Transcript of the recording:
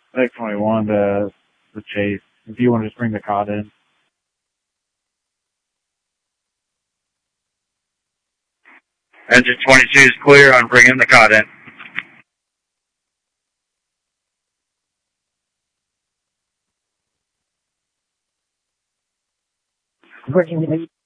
Deck 21 to the chase. If you want to just bring the cot in. Engine 22 is clear on bringing the cot in. Working